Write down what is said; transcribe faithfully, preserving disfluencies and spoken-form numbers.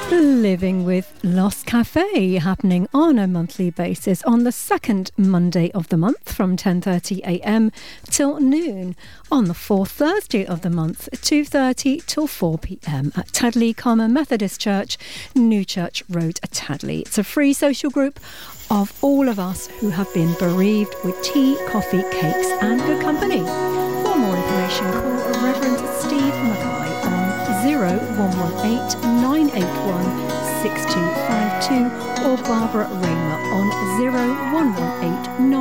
Living with Lost Cafe, happening on a monthly basis on the second Monday of the month from ten thirty a m till noon, on the fourth Thursday of the month two thirty till four p m at Tadley Common Methodist Church, New Church Road at Tadley. It's a free social group of all of us who have been bereaved, with tea, coffee, cakes and good company. For more information, call Reverend Steve Mackay on zero one one eight nine eight one six two five two or Barbara Raymer on zero one one eight nine